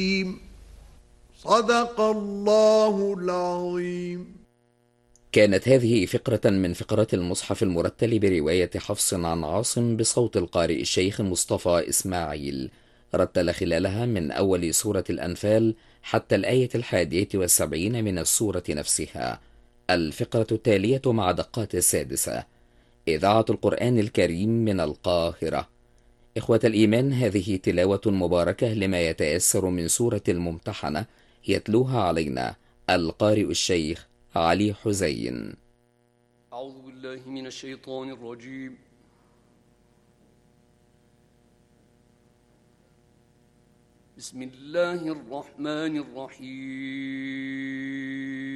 صدق الله العظيم. كانت هذه فقرة من فقرات المصحف المرتل برواية حفص عن عاصم بصوت القارئ الشيخ مصطفى إسماعيل، رتل خلالها من أول سورة الأنفال حتى الآية 71 من السورة نفسها. الفقرة التالية مع دقات السادسة. إذاعة القرآن الكريم من القاهرة. إخوة الإيمان، هذه تلاوة مباركة لما يتيسر من سورة الممتحنة، يتلوها علينا القارئ الشيخ علي حزين. أعوذ بالله من الشيطان الرجيم. بسم الله الرحمن الرحيم.